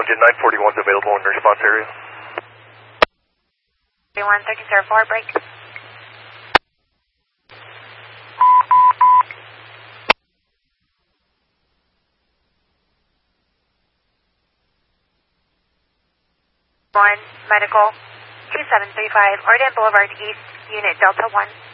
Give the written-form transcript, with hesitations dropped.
Engine 941 is available in the response area. 313004, break. Medical 2735, Orient Boulevard East, Unit Delta 1.